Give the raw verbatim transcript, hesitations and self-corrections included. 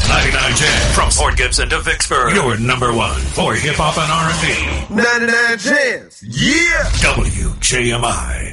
ninety-nine Jams. From Port Gibson to Vicksburg. Your number one for hip-hop and R and B. ninety-nine Jams. Yeah. W J M I.